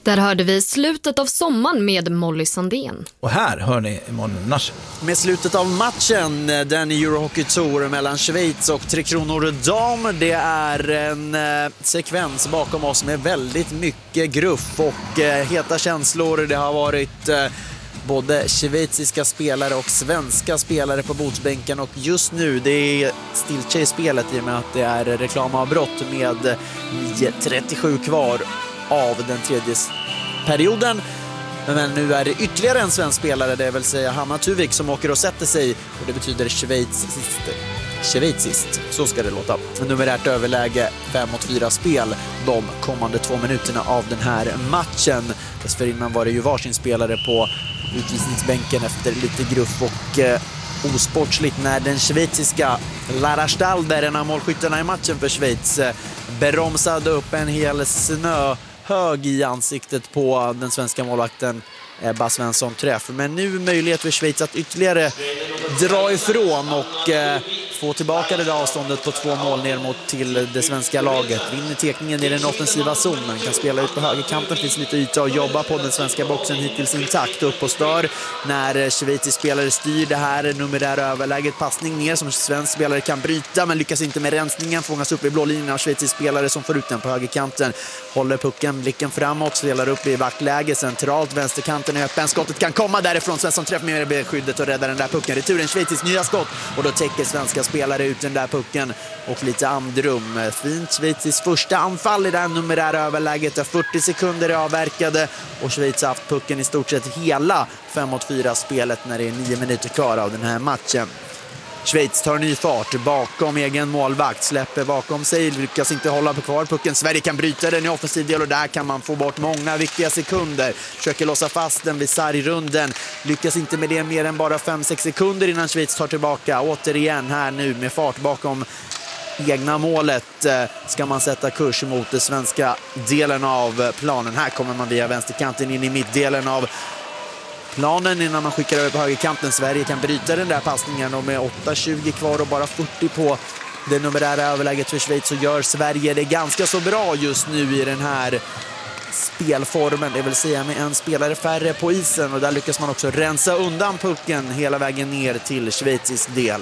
Där hörde vi slutet av sommaren med Molly Sandén. Och här hör ni Emanuel Nasser. Med slutet av matchen, den i Eurohockey Tour mellan Schweiz och Tre Kronor Dam. Det är en sekvens bakom oss med väldigt mycket gruff och heta känslor. Det har varit både schweiziska spelare och svenska spelare på bordsbänken. Och just nu, det är stiltje i spelet i och med att det är reklamavbrott med 9:37 kvar av den tredje perioden. Men nu är det ytterligare en svensk spelare, det vill säga Hanna Tuvik, som åker och sätter sig, och det betyder schweiziskt. Så ska det låta. Numerärt överläge 5-4 spel de kommande 2 minuterna av den här matchen. Dessförinnan var det ju varsin spelare på utvisningsbänken efter lite gruff och osportsligt när den schweiziska Lara Stalder, en av målskyttarna i matchen för Schweiz, bromsade upp en hel snöhög i ansiktet på den svenska målvakten Ebba Svensson träff. Men nu möjlighet för Schweiz att ytterligare dra ifrån och få tillbaka det där avståndet på 2 mål ner mot till det svenska laget. Vinner tekningen i den offensiva zonen, kan spela ut på högerkanten, finns lite yta att jobba på. Den svenska boxen hittills intakt, upp och stör när Schweiz spelare styr det här numerära överläget. Passning ner som svensk spelare kan bryta men lyckas inte med rensningen, fångas upp i blå linjen av Schweiz spelare som får ut den på högerkanten. Håller pucken, blicken framåt, spelar upp i backläge centralt, vänsterkanten är öppen, skottet kan komma därifrån. Svensson träffar med beskyddet och räddar den där pucken. Returen Schweiz nya skott och då täcker svenska spelare ut den där pucken och lite andrum. Fint Schweiz första anfall i det här numerära överläget där 40 sekunder är avverkade och Schweiz har haft pucken i stort sett hela 5-4 spelet när det är 9 minuter kvar av den här matchen. Schweiz tar ny fart bakom egen målvakt, släpper bakom sig, lyckas inte hålla på kvar pucken. Sverige kan bryta den i offensiv del och där kan man få bort många viktiga sekunder. Försöker låsa fast den vid sargrunden, lyckas inte med det mer än bara 5-6 sekunder innan Schweiz tar tillbaka. Återigen här nu med fart bakom egna målet ska man sätta kurs mot den svenska delen av planen. Här kommer man via vänsterkanten in i mittdelen av planen innan man skickar över på högerkanten. Sverige kan bryta den där passningen och med 8:20 kvar och bara 40 på det numerära överläget för Schweiz så gör Sverige det ganska så bra just nu i den här spelformen. Det vill säga med en spelare färre på isen och där lyckas man också rensa undan pucken hela vägen ner till Schweiz del.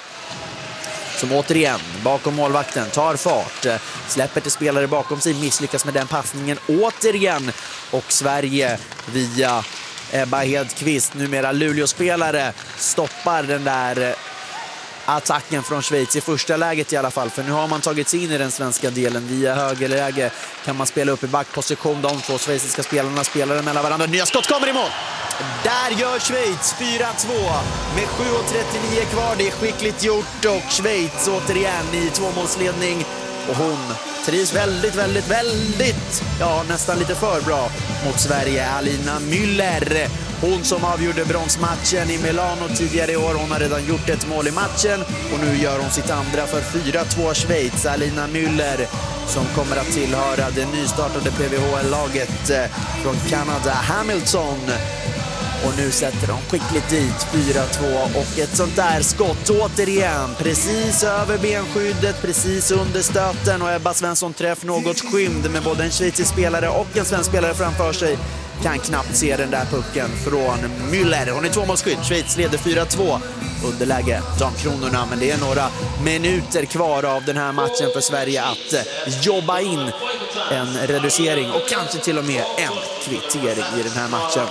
Som återigen bakom målvakten tar fart, släpper till spelare bakom sig, misslyckas med den passningen återigen och Sverige via Ebba Hedqvist, numera Luleå-spelare, stoppar den där attacken från Schweiz i första läget i alla fall. För nu har man tagit sig in i den svenska delen. Via högerläge kan man spela upp i backposition. De två schweiziska spelarna spelar mellan varandra. Nya skott kommer i mål! Där gör Schweiz 4-2 med 7:39 kvar. Det är skickligt gjort och Schweiz återigen i 2-målsledning. Och hon trivs väldigt, ja nästan lite för bra mot Sverige. Alina Müller, hon som avgjorde bronsmatchen i Milano tidigare i år. Hon har redan gjort ett mål i matchen och nu gör hon sitt andra för 4-2 Schweiz. Alina Müller som kommer att tillhöra det nystartade PVHL-laget från Kanada, Hamilton. Och nu sätter de skickligt dit 4-2 och ett sånt där skott återigen precis över benskyddet, precis under stöten och Ebba Svensson träff något skymd med både en schweizisk spelare och en svensk spelare framför sig. Kan knappt se den där pucken från Müller. Hon är 2-målsskydd. Schweiz leder 4-2. Underläge Damkronorna, men det är några minuter kvar av den här matchen för Sverige att jobba in en reducering och kanske till och med en kvittering i den här matchen.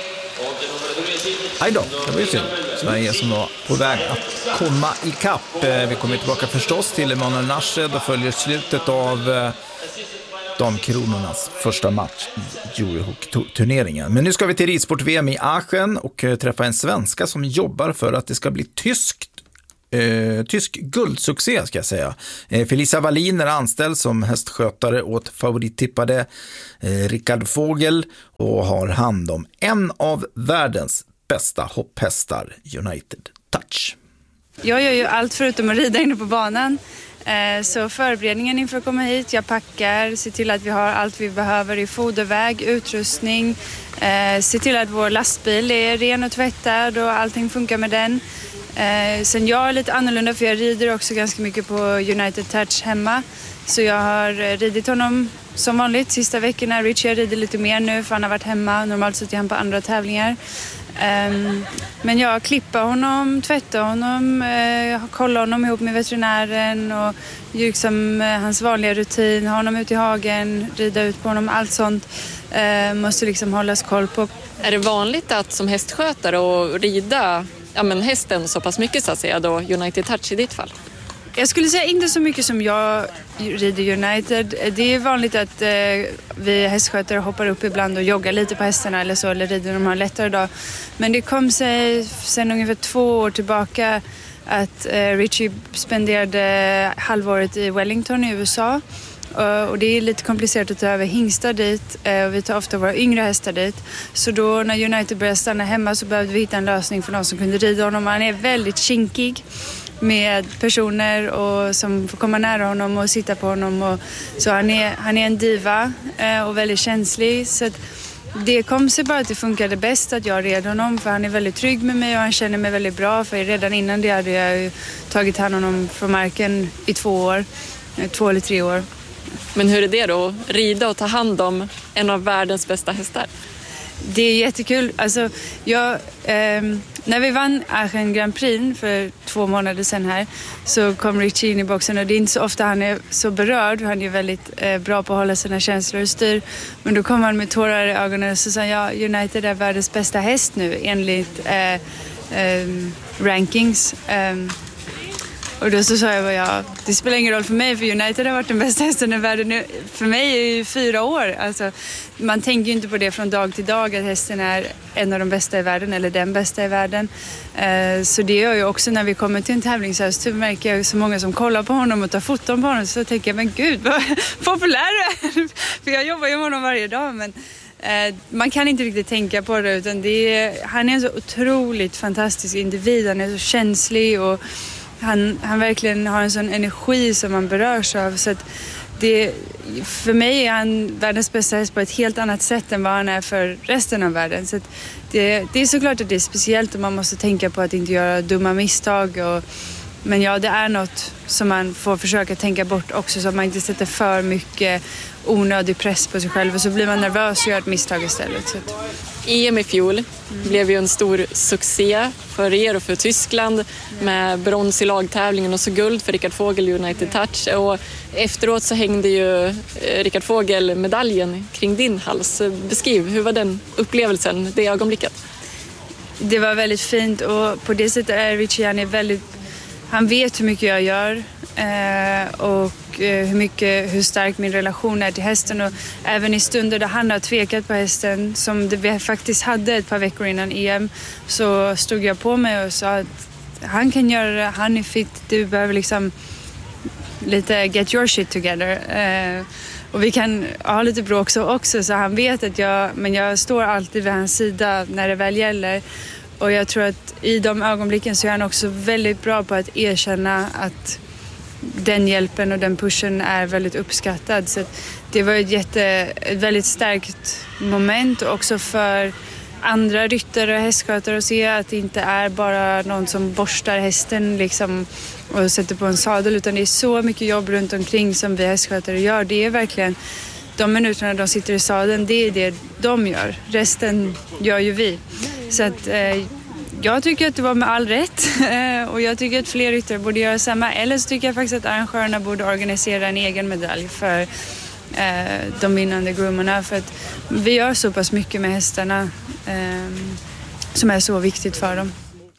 Aj då, det var ju synd. Sverige som var på väg att komma i kapp. Vi kommer tillbaka förstås till Emanuel Nasser. Då följer slutet av Damkronornas första match i Eurohockey-turneringen. Men nu ska vi till ridsport-VM i Aachen och träffa en svenska som jobbar för att det ska bli tysk guldsuccé ska jag säga. Felicia Wallin är anställd som hästskötare åt favorittippade Rickard Vogel och har hand om en av världens bästa hopphästar, United Touch. Jag gör ju allt förutom att rida inne på banan. Så förberedningen inför att komma hit, jag packar, ser till att vi har allt vi behöver i foderväg, utrustning, ser till att vår lastbil är ren och tvättad och allting funkar med den. Sen jag är lite annorlunda för jag rider också ganska mycket på United Touch hemma. Så jag har ridit honom som vanligt sista veckorna. Richie rider lite mer nu för han har varit hemma. Normalt sitter han på andra tävlingar. Men jag klippar honom, tvättar honom, kollar honom ihop med veterinären och liksom hans vanliga rutin, ha honom ut i hagen, rida ut på honom, allt sånt måste liksom hållas koll på. Är det vanligt att som hästskötare och rida hästen så pass mycket så att säga då United Touch i ditt fall? Jag skulle säga inte så mycket som jag rider United. Det är vanligt att vi hästskötare hoppar upp ibland och joggar lite på hästarna eller så, eller rider de har en lättare dag. Men det kom sig sedan ungefär 2 år tillbaka att Richie spenderade halvåret i Wellington i USA. Och det är lite komplicerat att ta över hingstar dit och vi tar ofta våra yngre hästar dit. Så då när United började stanna hemma så behövde vi hitta en lösning för någon som kunde rida honom. Han är väldigt kinkig med personer och som får komma nära honom och sitta på honom. Och, så han är en diva och väldigt känslig. Så att det kom sig bara att det funkade bäst att jag red honom för han är väldigt trygg med mig och han känner mig väldigt bra. För redan innan det hade jag ju tagit hand om honom från marken i 2 eller 3 år. Men hur är det då? Rida och ta hand om en av världens bästa hästar? Det är jättekul. Alltså, när vi vann Aachen Grand Prix för 2 månader sedan här så kom Richie in i boxen och det är inte så ofta han är så berörd. Han är väldigt bra på att hålla sina känslor och styr. Men då kom han med tårar i ögonen och så sa United är världens bästa häst nu enligt rankings. Och då så sa jag det spelar ingen roll för mig för United har varit den bästa hästen i världen nu. För mig är det ju 4 år. Alltså, man tänker ju inte på det från dag till dag att hästen är en av de bästa i världen eller den bästa i världen. Så det gör ju också när vi kommer till en tävlingshöst så märker jag så många som kollar på honom och tar foton på honom så tänker jag men gud vad populär du är. För jag jobbar ju med honom varje dag men man kan inte riktigt tänka på det utan han är en så otroligt fantastisk individ. Han är så känslig och han verkligen har en sån energi som man berörs av så att för mig är han världens bästa häst på ett helt annat sätt än vad han är för resten av världen. Så att det är såklart att det är speciellt och man måste tänka på att inte göra dumma misstag. Men ja, det är något som man får försöka tänka bort också så att man inte sätter för mycket onödig press på sig själv och så blir man nervös och gör ett misstag istället. Så att... EM i fjol blev ju en stor succé för er och för Tyskland med brons i lagtävlingen och så guld för Rickard Vogel United Touch. Och efteråt så hängde ju Rickard Vogel medaljen kring din hals. Beskriv, hur var den upplevelsen, det ögonblicket? Det var väldigt fint och på det sättet är Richie, han vet hur mycket jag gör och hur stark min relation är till hästen och även i stunder där han har tvekat på hästen som vi faktiskt hade ett par veckor innan EM så stod jag på mig och sa att han kan göra det, han är fit, du behöver liksom lite get your shit together och vi kan ha lite bråk också så han vet att jag står alltid vid hans sida när det väl gäller. Och jag tror att i de ögonblicken så är han också väldigt bra på att erkänna att den hjälpen och den pushen är väldigt uppskattad. Så att det var ett väldigt starkt moment också för andra ryttare och hästskötare att se att det inte är bara någon som borstar hästen liksom och sätter på en sadel utan det är så mycket jobb runt omkring som vi hästskötare gör. Det är verkligen de minuterna de sitter i sadeln, det är det de gör. Resten gör ju vi. Så att jag tycker att det var med all rätt och jag tycker att fler ryttare borde göra samma. Eller så tycker jag faktiskt att arrangörerna borde organisera en egen medalj för de vinnande groomerna. För att vi gör så pass mycket med hästarna som är så viktigt för dem.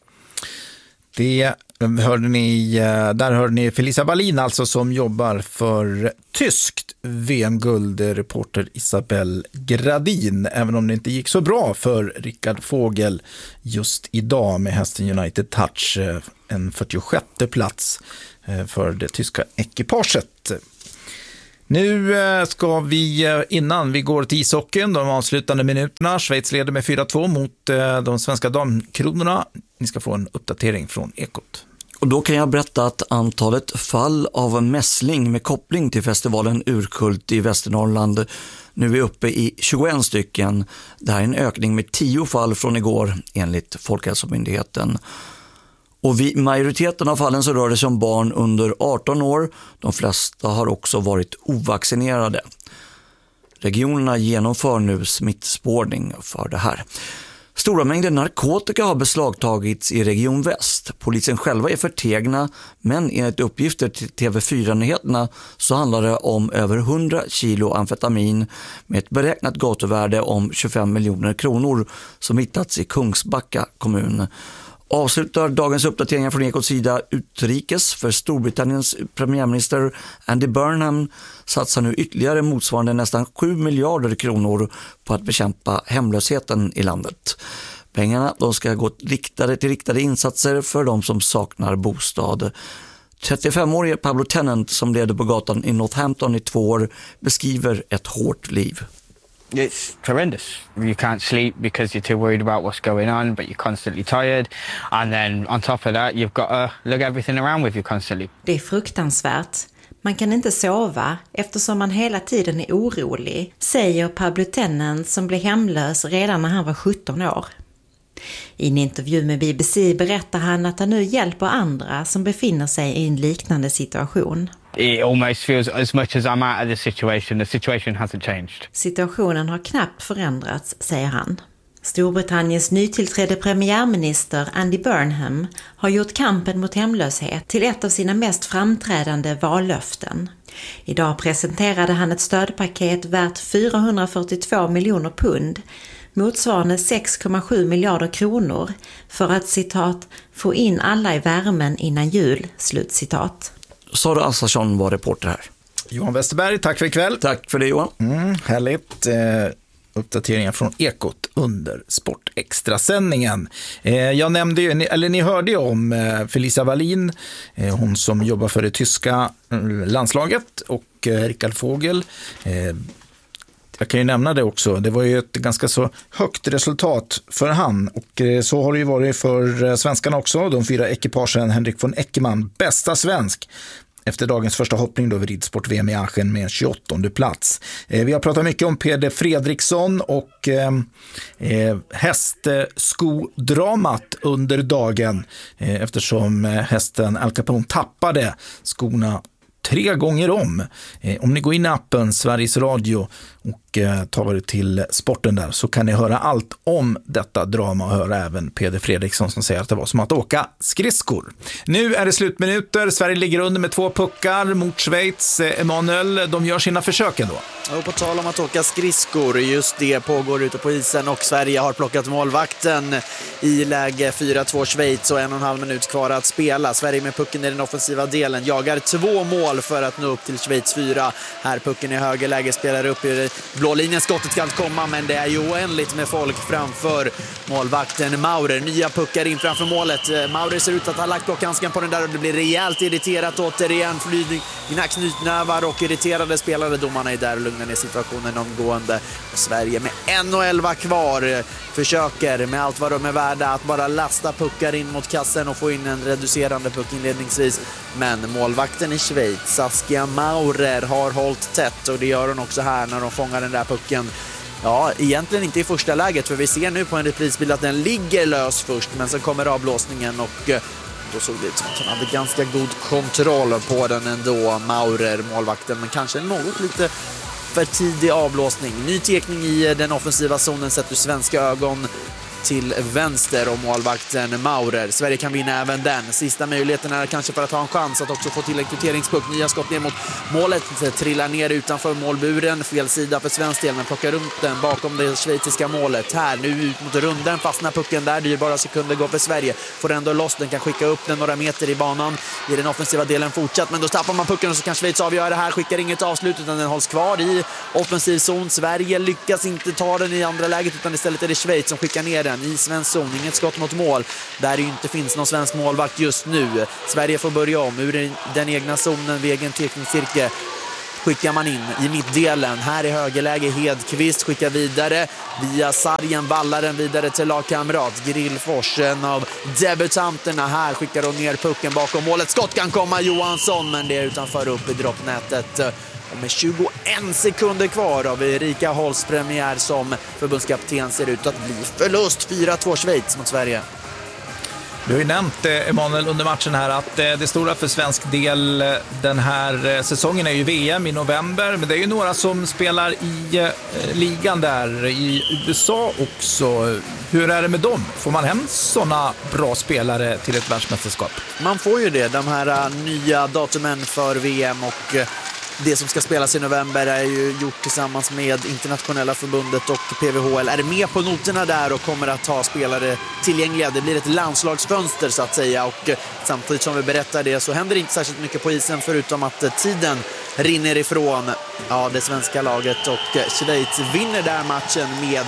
Där hörde ni Felicia Wallin alltså som jobbar för tyskt VM-guld, reporter Isabelle Gradin, även om det inte gick så bra för Rickard Vogel just idag med hästen United Touch, en 46:e plats för det tyska ekipaget. Nu ska vi, innan vi går till ishockeyn, de avslutande minuterna, Schweiz leder med 4-2 mot de svenska damkronorna. Ni ska få en uppdatering från Ekot. Och då kan jag berätta att antalet fall av mässling med koppling till festivalen Urkult i Västernorrland nu är uppe i 21 stycken. Det här är en ökning med 10 fall från igår enligt Folkhälsomyndigheten. Och vid majoriteten av fallen så rör det sig om barn under 18 år. De flesta har också varit ovaccinerade. Regionerna genomför nu smittspårning för det här. Stora mängder narkotika har beslagtagits i Region Väst. Polisen själva är förtegna, men enligt uppgifter till TV4-nyheterna så handlar det om över 100 kilo amfetamin med ett beräknat gatuvärde om 25 miljoner kronor som hittats i Kungsbacka kommun. Avslutar dagens uppdateringar från Ekots sida utrikes för Storbritanniens premiärminister Andy Burnham satsar nu ytterligare motsvarande nästan 7 miljarder kronor på att bekämpa hemlösheten i landet. Pengarna de ska gå till riktade insatser för de som saknar bostad. 35-årige Pablo Tennant som levde på gatan i Northampton i 2 år beskriver ett hårt liv. It's horrendous. You can't sleep because you're too worried about what's going on, but you're constantly tired. And then on top of that, you've got to look everything around with you constantly. Det är fruktansvärt. Man kan inte sova eftersom man hela tiden är orolig, säger Pablo Tennant som blev hemlös redan när han var 17 år. I en intervju med BBC berättar han att han nu hjälper andra som befinner sig i en liknande situation. It almost feels as much as I'm out of the situation hasn't changed. Situationen har knappt förändrats, säger han. Storbritanniens nytillträdde premiärminister Andy Burnham har gjort kampen mot hemlöshet till ett av sina mest framträdande vallöften. Idag presenterade han ett stödpaket värt 442 miljoner pund, motsvarande 6,7 miljarder kronor, för att, citat, få in alla i värmen innan jul, slutcitat. Sara Assarsson var reporter här. Johan Westerberg, tack för ikväll. Tack för det, Johan. Härligt. Uppdateringar från Ekot under Sportextra-sändningen. Jag nämnde ju, eller ni hörde ju om Felicia Wallin, hon som jobbar för det tyska landslaget, och Rickard Fogel. Jag kan ju nämna det också. Det var ju ett ganska så högt resultat för han, och så har det ju varit för svenskarna också. De 4 ekipagen, Henrik von Eckermann, bästa svensk efter dagens första hoppning då vid ridsport-VM i Aachen med 28:e plats. Vi har pratat mycket om Peder Fredriksson och hästskodramat under dagen, eftersom hästen Al Capone tappade skorna 3 gånger om. Om ni går in i appen Sveriges Radio och tar er till sporten där, så kan ni höra allt om detta drama och höra även Peder Fredriksson som säger att det var som att åka skridskor. Nu är det slutminuter. Sverige ligger under med 2 puckar mot Schweiz. Emanuel, de gör sina försök ändå. Och på tal om att åka skridskor, just det pågår ute på isen, och Sverige har plockat målvakten i läge 4-2 Schweiz och 1,5 minut kvar att spela. Sverige med pucken i den offensiva delen jagar 2 mål för att nå upp till Schweiz 4. Här pucken i högerläge, spelar upp i blå linjen. Skottet ska komma, men det är ju oändligt med folk framför målvakten Maurer. Nya puckar in framför målet. Maurer ser ut att ha lagt blockhandsken på den där, och det blir rejält irriterat återigen. Flygning, knytnävar och irriterade spelare. Domarna är där och lugnar ner situationen omgående. Sverige med 1:11 kvar försöker med allt vad de är värda att bara lasta puckar in mot kassen och få in en reducerande puck inledningsvis. Men målvakten i Schweiz, Saskia Maurer, har hållit tätt, och det gör hon också här när de fångar den där pucken. Ja, egentligen inte i första läget, för vi ser nu på en reprisbild att den ligger lös först, men så kommer avblåsningen, och då såg det ut som att han hade ganska god kontroll på den ändå, Maurer, målvakten, men kanske något lite för tidig avblåsning. Ny tekning i den offensiva zonen sett ur svenska ögon till vänster om målvakten Maurer. Sverige kan vinna även den. Sista möjligheten är kanske för att ha en chans att också få till en kvitteringspuck. Nya skott ner mot målet, trillar ner utanför målburen. Fel sida för svensk del, men plockar runt den bakom det schweiziska målet. Här nu ut mot runden, fastnar pucken där. Dyrbara sekunder går för Sverige. Får ändå loss den, kan skicka upp den några meter i banan. I den offensiva delen fortsatt, men då tappar man pucken och så kan Schweiz avgöra det här. Skickar inget avslut, utan den hålls kvar i offensiv zon. Sverige lyckas inte ta den i andra läget, utan istället är det Schweiz som skickar ner den i svensk zon. Inget skott mot mål där det inte finns någon svensk målvakt just nu. Sverige får börja om ur den egna zonen vid egen tekningscirkel. Skickar man in i mittdelen. Här i högerläge Hedqvist skickar vidare via sargen, vallar den vidare till lagkamrat Grillfors, en av debutanterna. Här skickar hon ner pucken bakom målet. Skott kan komma Johansson, men det är utanför upp i droppnätet. Och med 21 sekunder kvar av Erika Holsts premiär som förbundskapten ser ut att bli förlust. 4-2 Schweiz mot Sverige. Du har ju nämnt, Emanuel, under matchen här att det stora för svensk del den här säsongen är ju VM i november, men det är ju några som spelar i ligan där i USA också. Hur är det med dem? Får man hem sådana bra spelare till ett världsmästerskap? Man får ju det, de här nya datumen för VM, och det som ska spelas i november är ju gjort tillsammans med internationella förbundet och PVHL. Är med på noterna där och kommer att ha spelare tillgängliga. Det blir ett landslagsfönster så att säga, och samtidigt som vi berättar det så händer det inte särskilt mycket på isen förutom att tiden rinner ifrån det svenska laget, och Schweiz vinner där matchen med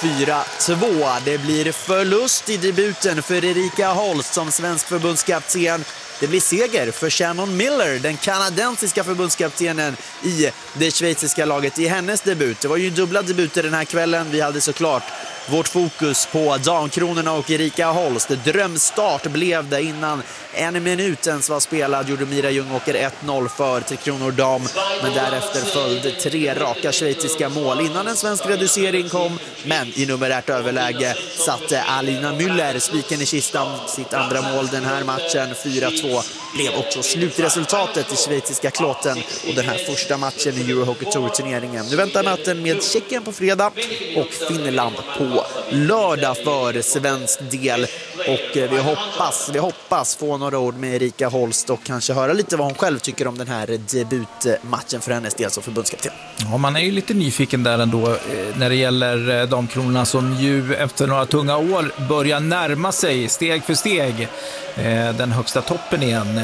4-2. Det blir förlust i debuten för Erika Holst som svensk förbundskapten. Det blir seger för Shannon Miller, den kanadensiska förbundskaptenen i det schweiziska laget, i hennes debut. Det var ju dubbla debuter den här kvällen. Vi hade såklart vårt fokus på damkronorna och Erika Holst. Drömstart blev det. Innan en minut ens var spelad gjorde Mira Ljungåker 1-0 för Tre Kronor dam, men därefter följde 3 raka schweiziska mål innan en svensk reducering kom, men i numerärt överläge satte Alina Müller spiken i kistan. Sitt andra mål den här matchen, 4-2, blev också slutresultatet i schweiziska Kloten och den här första matchen i Eurohockey Tour-turneringen. Nu väntar möten med Tjeckien på fredag och Finland på lördag för svensk del, och vi hoppas få några ord med Erika Holst och kanske höra lite vad hon själv tycker om den här debutmatchen för hennes del som förbundskapten. Ja, man är ju lite nyfiken där ändå när det gäller damkronorna som ju efter några tunga år börjar närma sig steg för steg den högsta toppen igen.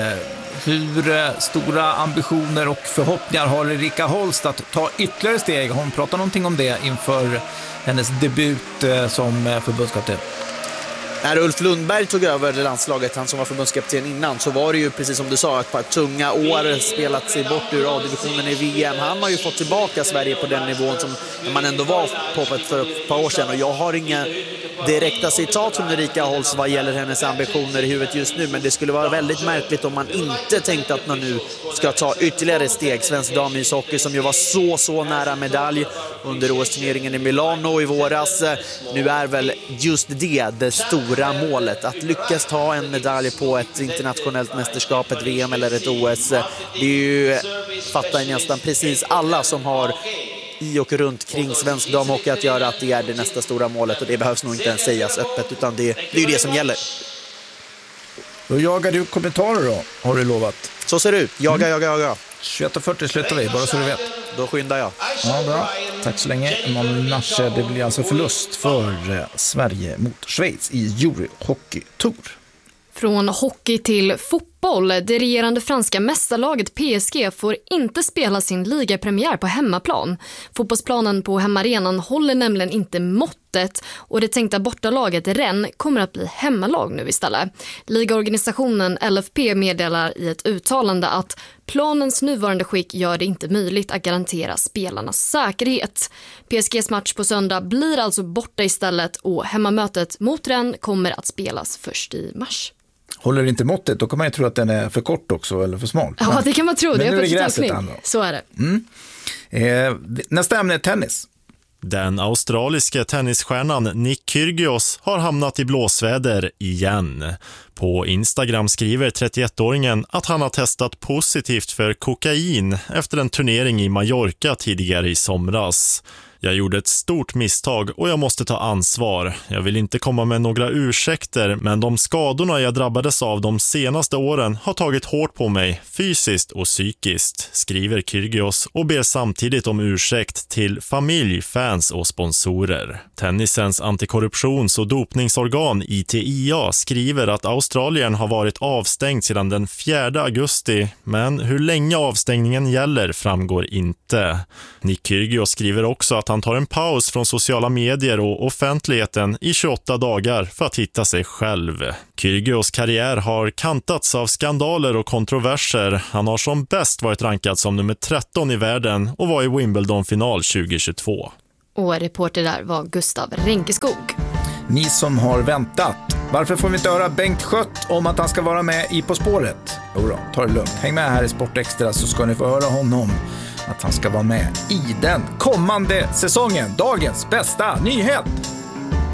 Hur stora ambitioner och förhoppningar har Erika Holst att ta ytterligare steg? Hon pratar någonting om det inför hennes debut som förbundskapten. När Ulf Lundberg tog över landslaget, han som var förbundskapten innan, så var det ju precis som du sa ett par tunga år, spelat sig bort ur A-divisionen i VM. Han har ju fått tillbaka Sverige på den nivån som man ändå var på för ett par år sedan, och jag har inga direkta citat från Erika Holst vad gäller hennes ambitioner i huvudet just nu, men det skulle vara väldigt märkligt om man inte tänkte att man nu ska ta ytterligare steg. Svensk damishockey som ju var så nära medalj under OS-turneringen i Milano i våras, nu är väl just det stora målet, att lyckas ta en medalj på ett internationellt mästerskap, ett VM eller ett OS. Det är ju, fattar nästan precis alla som har i och runt kring svensk damhockey att göra, att det är det nästa stora målet, och det behövs nog inte ens sägas öppet, utan det är ju det som gäller. Då jagar du kommentarer då, har du lovat. Så ser det ut, jaga. 21:40 slutar vi, bara så du vet. Då skyndar jag. Ja, bra. Tack så länge. Emanuel Nasche, det blir alltså förlust för Sverige mot Schweiz i Eurohockey Tour. Från hockey till fotboll. Det regerande franska mästarlaget PSG får inte spela sin ligapremiär på hemmaplan. Fotbollsplanen på hemmaarenan håller nämligen inte måttet, och det tänkta bortalaget Rennes kommer att bli hemmalag nu istället. Ligaorganisationen LFP meddelar i ett uttalande att planens nuvarande skick gör det inte möjligt att garantera spelarnas säkerhet. PSGs match på söndag blir alltså borta istället, och hemmamötet mot Rennes kommer att spelas först i mars. Håller inte måttet, då kan man ju tro att den är för kort också, eller för smal. Ja, det kan man tro. Men nu är det gräset. Så är det. Nästa ämne är tennis. Den australiska tennisstjärnan Nick Kyrgios har hamnat i blåsväder igen. På Instagram skriver 31-åringen att han har testat positivt för kokain efter en turnering i Mallorca tidigare i somras. Jag gjorde ett stort misstag och jag måste ta ansvar. Jag vill inte komma med några ursäkter, men de skadorna jag drabbades av de senaste åren har tagit hårt på mig, fysiskt och psykiskt, skriver Kyrgios och ber samtidigt om ursäkt till familj, fans och sponsorer. Tennisens antikorruptions- och dopningsorgan ITIA skriver att Australien har varit avstängd sedan den 4 augusti, men hur länge avstängningen gäller framgår inte. Nick Kyrgios skriver också att han tar en paus från sociala medier och offentligheten i 28 dagar för att hitta sig själv. Kyrgios karriär har kantats av skandaler och kontroverser. Han har som bäst varit rankad som nummer 13 i världen och var i Wimbledon-final 2022. Och reporter där var Gustav Renkeskog. Ni som har väntat, varför får vi inte höra Bengt Schött om att han ska vara med i På spåret? Jo då, ta det lugnt. Häng med här i Sportextra så ska ni få höra honom att han ska vara med i den kommande säsongen. Dagens bästa nyhet!